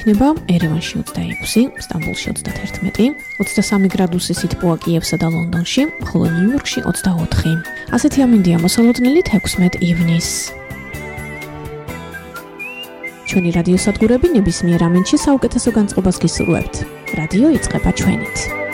იქნება ერევანში 26, სტამბოლში 31, 23 გრადუსი სითბოა კიევსა და ლონდონში, ხოლო ნიუ-იორკში 24. ასეთი ამინდია მოსალოდნელი 16 ივნისს. ჩვენი რადიოსადგურები ნებისმიერ ამინდში საუკეთესო განწყობას გისურვებთ. რადიო იწყება ჩვენით.